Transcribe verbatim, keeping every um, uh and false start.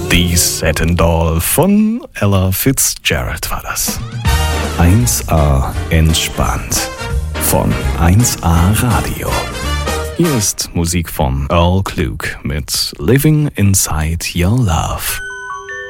Die Satin Doll von Ella Fitzgerald war das. eins A entspannt von eins A Radio. Hier ist Musik von Earl Klug mit Living Inside Your Love.